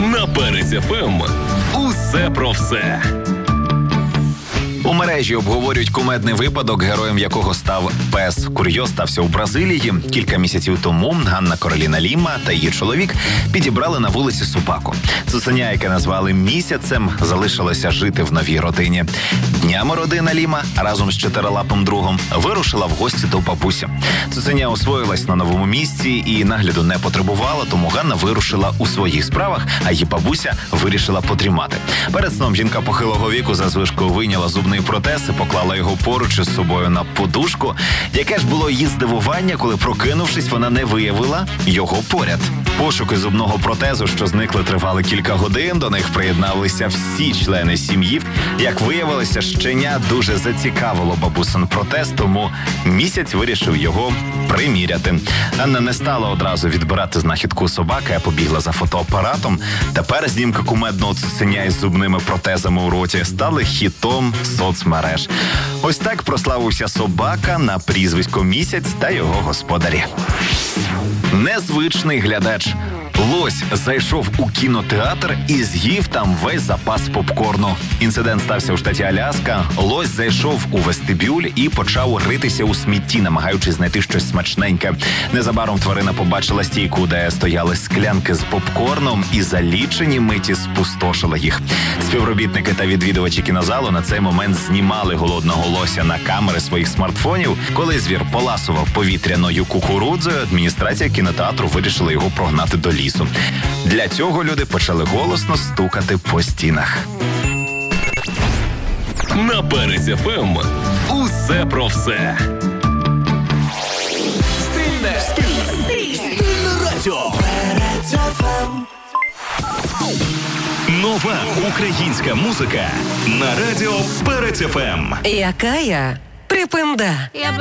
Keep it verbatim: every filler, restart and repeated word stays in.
На Перець еф ем усе про все. У мережі обговорюють кумедний випадок, героєм якого став пес. Курйоз стався у Бразилії. Кілька місяців тому Ганна Кароліна Ліма та її чоловік підібрали на вулиці собаку. Цуценя, яке назвали Місяцем, залишилося жити в новій родині. Днями родина Ліма разом з чотирилапим другом вирушила в гості до бабусі. Цуценя освоїлась на новому місці і нагляду не потребувала, тому Ганна вирушила у своїх справах, а її бабуся вирішила подрімати. Перед сном жінка похилого віку за звичкою вийняла зубний протез і поклала його поруч із собою на подушку. Яке ж було її здивування, коли, прокинувшись, вона не виявила його поряд. Пошуки зубного протезу, що зникли, тривали кілька годин. До них приєдналися всі члени сім'ї. Як виявилося, щеня дуже зацікавило бабусин протез, тому Місяць вирішив його приміряти. Анна не стала одразу відбирати знахідку собаки, а побігла за фотоапаратом. Тепер знімка кумедного цуценя із зубними протезами у роті стали хітом соцмереж. Ось так прославився собака на прізвисько Місяць та його господарі. Незвичний глядач. Лось зайшов у кінотеатр і з'їв там весь запас попкорну. Інцидент стався у штаті Аляска. Лось зайшов у вестибюль і почав ритися у смітті, намагаючись знайти щось смачненьке. Незабаром тварина побачила стійку, де стояли склянки з попкорном, і за лічені миті спустошила їх. Співробітники та відвідувачі кінозалу на цей момент знімали голодного лося на камери своїх смартфонів. Коли звір поласував повітряною кукурудзою, адміністрація кінотеатру вирішила його прогнати до лісу. Для цього люди почали голосно стукати по стінах. На Перець еф ем усе про все. Стильне, стильне, стильне радіо. Перець еф ем. Нова українська музика на радіо Перець еф ем. Яка я припинда. Я